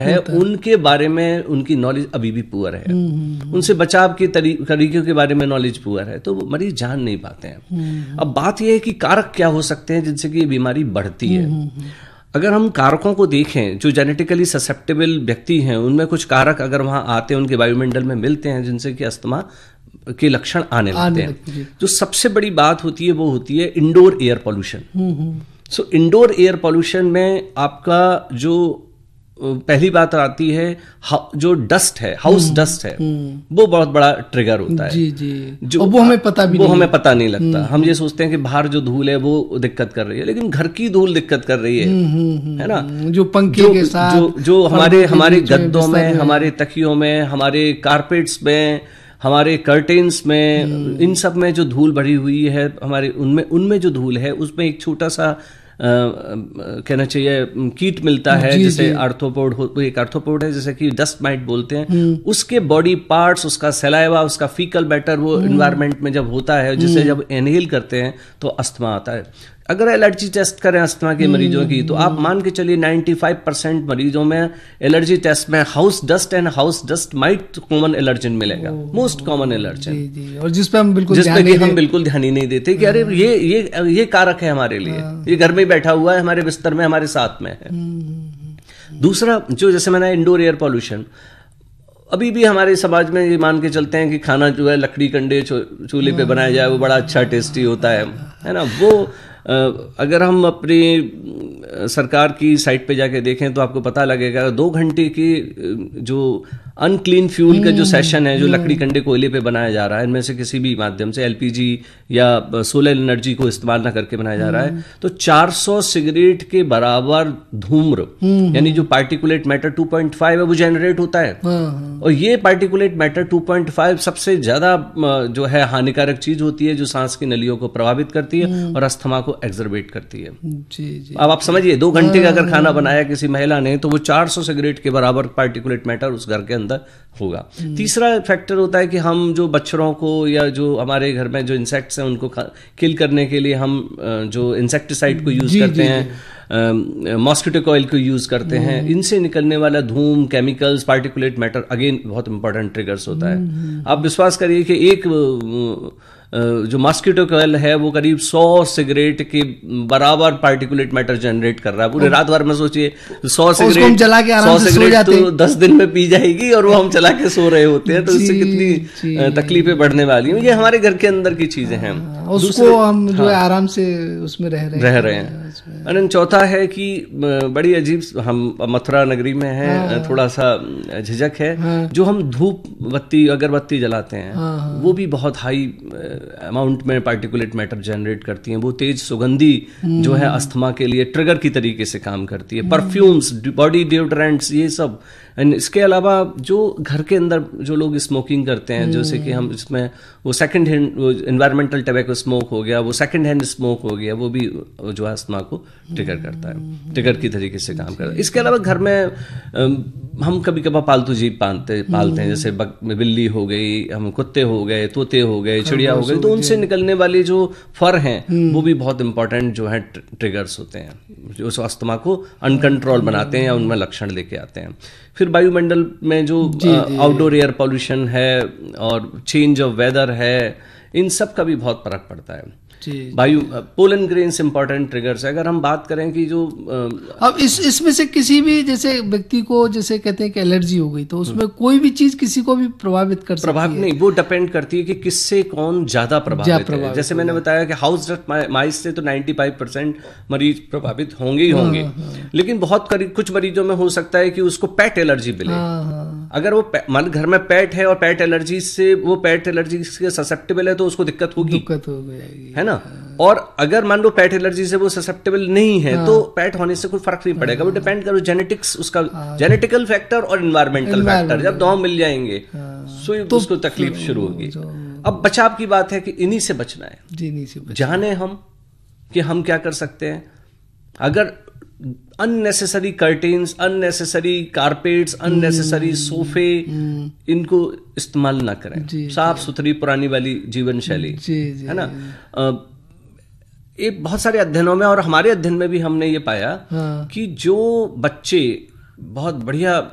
है उनके बारे में उनकी नॉलेज अभी भी पुअर है, उनसे बचाव के तरीकों के बारे में नॉलेज पुअर है, तो मरीज जान नहीं पाते हैं। अब बात यह है कि कारक क्या हो सकते हैं जिनसे कि ये बीमारी बढ़ती है। अगर हम कारकों को देखें, जो जेनेटिकली ससेप्टेबल व्यक्ति हैं उनमें कुछ कारक अगर वहां आते हैं, उनके वायुमंडल में मिलते हैं, जिनसे कि अस्थमा के लक्षण आने लगते हैं। जो सबसे बड़ी बात होती है वो होती है इंडोर एयर पॉल्यूशन। सो इंडोर एयर पॉल्यूशन में आपका जो पहली बात आती है, जो डस्ट है, हाउस डस्ट है, वो बहुत बड़ा ट्रिगर होता है। जी जी। जो वो हमें पता नहीं लगता। हम ये सोचते हैं कि बाहर जो धूल है वो दिक्कत कर रही है, लेकिन घर की धूल दिक्कत कर रही है ना। जो पंखे के साथ, जो हमारे गद्दों में, हमारे तकियों में, हमारे कारपेट्स में, हमारे कर्टेन्स में, इन सब में जो धूल भरी हुई है हमारे, उनमें जो धूल है उसमें एक छोटा सा कहना चाहिए कीट मिलता है, जैसे आर्थ्रोपोड, एक आर्थ्रोपोड है जैसे कि डस्ट माइट बोलते हैं। उसके बॉडी पार्ट्स, उसका सलाइवा, उसका फीकल मैटर वो एनवायरनमेंट में जब होता है, जिसे जब इनहेल करते हैं तो अस्थमा आता है। अगर एलर्जी टेस्ट करें अस्थमा के मरीजों की, तो आप मान के चलिए 95% मरीजों में एलर्जी टेस्ट में house dust and house dust might common allergen मिलेगा, मोस्ट कॉमन एलर्जन, और जिस पे हम बिल्कुल ध्यान ही नहीं देते कि अरे ये कारक है हमारे लिए, ये घर में बैठा हुआ है, हमारे बिस्तर में, हमारे साथ में है। दूसरा, जो जैसे मैंने इंडोर एयर पॉल्यूशन, अभी भी हमारे समाज में ये मान के चलते हैं कि खाना जो है लकड़ी कंडे चूल्हे पे बनाया जाए वो बड़ा अच्छा टेस्टी होता है ना। वो अगर हम अपनी सरकार की साइट पे जाके देखें तो आपको पता लगेगा 2 घंटे की जो अनक्लीन फ्यूल का जो सेशन है, जो लकड़ी कंडे कोयले पे बनाया जा रहा है, इनमें से किसी भी माध्यम से एलपीजी या सोलर एनर्जी को इस्तेमाल ना करके बनाया जा रहा है, तो 400 सिगरेट के बराबर धूम्र, यानी जो पार्टिकुलेट मैटर 2.5 है वो जनरेट होता है। और ये पार्टिकुलेट मैटर 2.5 सबसे ज्यादा जो है हानिकारक चीज होती है, जो सांस की नलियों को प्रभावित करती है और अस्थमा को एक्सरबेट करती है। जी। अब आप समझिए 2 घंटे का अगर खाना बनाया किसी महिला ने, तो वो 400 सिगरेट के बराबर पार्टिकुलेट मैटर उस घर के अंदर होगा। तीसरा फैक्टर होता है कि हम जो बच्चों को या जो हमारे घर में जो इंसेक्ट्स हैं उनको किल करने के लिए हम जो इंसेक्टिसाइड को यूज करते हैं, मॉस्किटो कॉइल को यूज करते हैं, इनसे निकलने वाला धूम, केमिकल्स, पार्टिकुलेट मैटर अगेन बहुत इंपॉर्टेंट ट्रिगर्स होता है। आप विश्वास करिए कि एक जो मॉस्किटो कॉइल है वो करीब 100 सिगरेट के बराबर पार्टिकुलेट मैटर जनरेट कर रहा है पूरे रात भर में। सोचिए 100 सिगरेट जला के आराम से सो जाते तो 10 दिन में पी जाएगी और वो हम चला के सो रहे होते हैं, तो इससे कितनी तकलीफें बढ़ने वाली हैं। ये हमारे घर के अंदर की चीजें हैं, उसको हम जो है आराम से उसमें रह रहे हैं। और चौथा है कि बड़ी अजीब, हम मथुरा नगरी में हैं, थोड़ा सा झिझक है, जो हम धूप बत्ती अगरबत्ती जलाते हैं वो भी बहुत हाई अमाउंट में पार्टिकुलेट मैटर जनरेट करती हैं। वो तेज सुगंधी जो है अस्थमा के लिए ट्रिगर की तरीके से काम करती है। परफ्यूम्स, बॉडी डिओड्रेंट्स, ये सब। एंड इसके अलावा जो घर के अंदर जो लोग स्मोकिंग करते हैं, जैसे कि हम इसमें वो second hand environmental tobacco smoke हो गया, वो सेकंड हैंड स्मोक हो गया, वो भी जो है अस्थमा को ट्रिगर करता है, ट्रिगर की तरीके से काम करता है। इसके अलावा घर में हम कभी कभार पालतू जीव पालते हैं, जैसे बिल्ली हो गई, हम कुत्ते हो गए, तोते हो गए, चिड़िया हो गई, तो उनसे निकलने वाले जो फर हैं वो भी बहुत इंपॉर्टेंट जो है ट्रिगर्स होते हैं, जो उस अस्थमा को अनकंट्रोल बनाते हैं या उनमें लक्षण लेके आते हैं। फिर वायुमंडल में जो आउटडोर एयर पॉल्यूशन है और चेंज ऑफ वेदर है, इन सब का भी बहुत फर्क पड़ता है। वायु, पोलन ग्रेन्स इंपॉर्टेंट ट्रिगर्स है। अगर हम बात करें कि जो अब इसमें से किसी भी जैसे व्यक्ति को जैसे कहते हैं कि एलर्जी हो गई, तो उसमें कोई भी चीज किसी को भी प्रभावित कर सकती है? नहीं, वो डिपेंड करती है कि किससे कौन ज्यादा प्रभावित है। जैसे मैंने बताया कि हाउस डस्ट माइस से तो 95% मरीज प्रभावित होंगे ही होंगे, लेकिन बहुत कुछ मरीजों में हो सकता है कि उसको पेट एलर्जी मिले। अगर वो मान घर में पेट है और पेट एलर्जी से वो पेट एलर्जी से ससेप्टेबल है, तो उसको दिक्कत होगी, है ना। और अगर मान लो पेट एलर्जी से वो ससेप्टेबल नहीं है, तो पेट होने से कोई फर्क नहीं पड़ेगा। वो डिपेंड करो जेनेटिक्स, उसका जेनेटिकल फैक्टर और एनवायरमेंटल फैक्टर जब दोनों मिल जाएंगे तो उसको तकलीफ शुरू होगी। अब बचाव की बात है कि इन्हीं से बचना है। जाने हम कि हम क्या कर सकते हैं। अगर unnecessary curtains, unnecessary carpets, unnecessary सोफे, इनको इस्तेमाल ना करें। साफ सुथरी पुरानी वाली जीवन शैली, है ना। एक बहुत सारे अध्ययनों में और हमारे अध्ययन में भी हमने ये पाया कि जो बच्चे बहुत बढ़िया